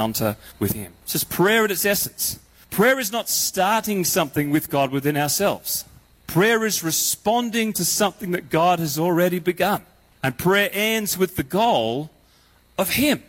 encounter with him. It's just prayer at its essence. Prayer is not starting something with God within ourselves. Prayer is responding to something that God has already begun. And prayer ends with the goal of him.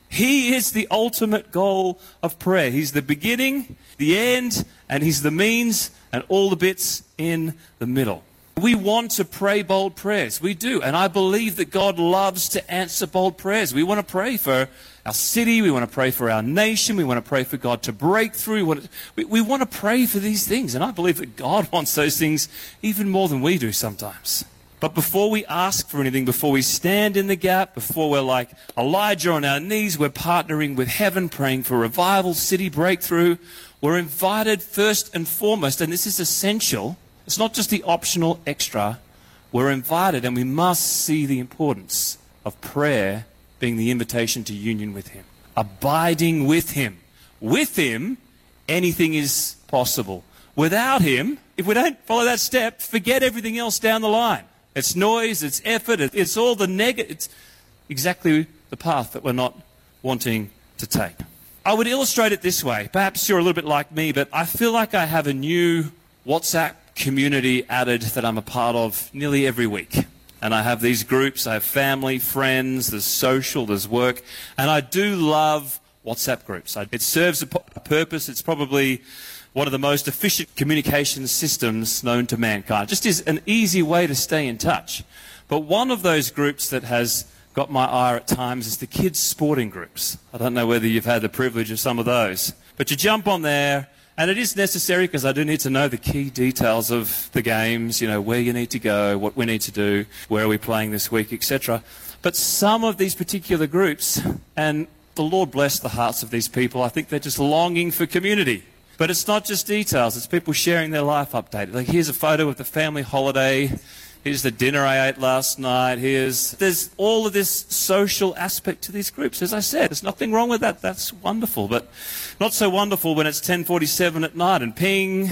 He is the ultimate goal of prayer. He's the beginning, the end, and he's the means and all the bits in the middle. We want to pray bold prayers. We do. And I believe that God loves to answer bold prayers. We want to pray for our city. We want to pray for our nation. We want to pray for God to break through. We want to pray for these things. And I believe that God wants those things even more than we do sometimes. But before we ask for anything, before we stand in the gap, before we're like Elijah on our knees, we're partnering with heaven, praying for revival, city breakthrough. We're invited first and foremost, and this is essential. It's not just the optional extra. We're invited, and we must see the importance of prayer being the invitation to union with him. Abiding with him. With him, anything is possible. Without him, if we don't follow that step, forget everything else down the line. It's noise, it's effort, it's all the negative. It's exactly the path that we're not wanting to take. I would illustrate it this way. Perhaps you're a little bit like me, but I feel like I have a new WhatsApp community added that I'm a part of nearly every week. And I have these groups, I have family, friends, there's social, there's work. And I do love WhatsApp groups. It serves a purpose. It's probably one of the most efficient communication systems known to mankind. Just is an easy way to stay in touch. But one of those groups that has got my eye at times is the kids' sporting groups. I don't know whether you've had the privilege of some of those. But you jump on there, and it is necessary because I do need to know the key details of the games, you know, where you need to go, what we need to do, where are we playing this week, etc. But some of these particular groups, and the Lord bless the hearts of these people, I think they're just longing for community. But it's not just details, it's people sharing their life update. Like, here's a photo of the family holiday, here's the dinner I ate last night, there's all of this social aspect to these groups. As I said, there's nothing wrong with that, that's wonderful. But not so wonderful when it's 10:47 at night and ping,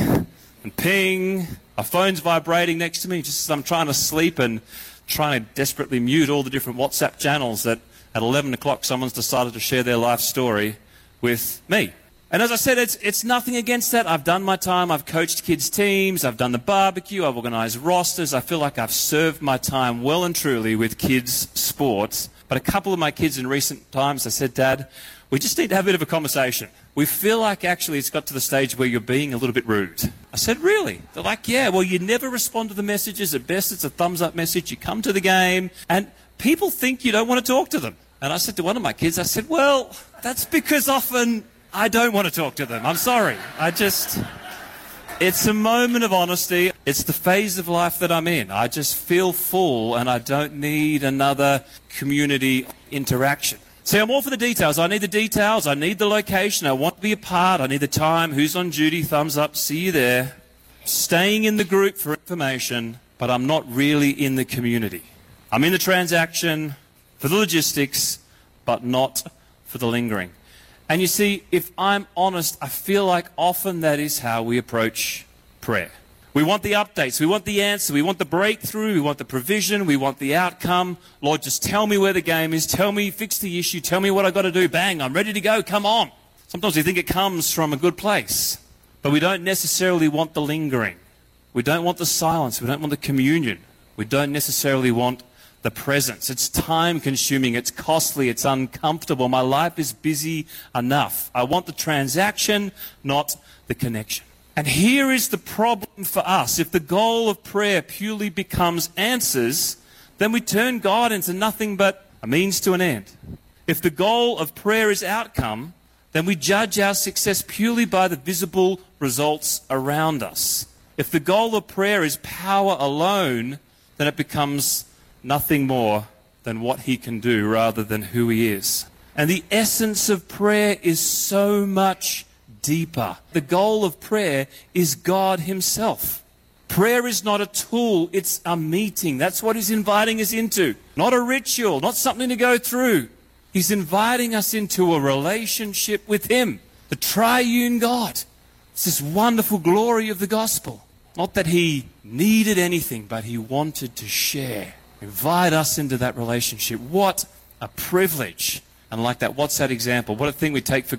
a phone's vibrating next to me just as I'm trying to sleep and trying to desperately mute all the different WhatsApp channels that at 11 o'clock someone's decided to share their life story with me. And as I said, it's nothing against that. I've done my time. I've coached kids' teams. I've done the barbecue. I've organised rosters. I feel like I've served my time well and truly with kids' sports. But a couple of my kids in recent times, I said, Dad, we just need to have a bit of a conversation. We feel like actually it's got to the stage where you're being a little bit rude. I said, really? They're like, yeah, well, you never respond to the messages. At best, it's a thumbs-up message. You come to the game, and people think you don't want to talk to them. And I said to one of my kids, I said, well, that's because often I don't want to talk to them. I'm sorry. It's a moment of honesty. It's the phase of life that I'm in. I just feel full and I don't need another community interaction. See, I'm all for the details. I need the details. I need the location. I want to be a part. I need the time. Who's on duty? Thumbs up. See you there. Staying in the group for information, but I'm not really in the community. I'm in the transaction for the logistics, but not for the lingering. And you see, if I'm honest, I feel like often that is how we approach prayer. We want the updates, we want the answer, we want the breakthrough, we want the provision, we want the outcome. Lord, just tell me where the game is, tell me, fix the issue, tell me what I've got to do. Bang, I'm ready to go, come on. Sometimes we think it comes from a good place, but we don't necessarily want the lingering. We don't want the silence, we don't want the communion. We don't necessarily want the presence. It's time-consuming, it's costly, it's uncomfortable. My life is busy enough. I want the transaction, not the connection. And here is the problem for us. If the goal of prayer purely becomes answers, then we turn God into nothing but a means to an end. If the goal of prayer is outcome, then we judge our success purely by the visible results around us. If the goal of prayer is power alone, then it becomes nothing more than what he can do rather than who he is. And the essence of prayer is so much deeper. The goal of prayer is God himself. Prayer is not a tool, it's a meeting. That's what he's inviting us into. Not a ritual, not something to go through. He's inviting us into a relationship with him, the triune God. It's this wonderful glory of the gospel. Not that he needed anything, but he wanted to share. Invite us into that relationship. What a privilege And like that, what's that example? What a thing we take for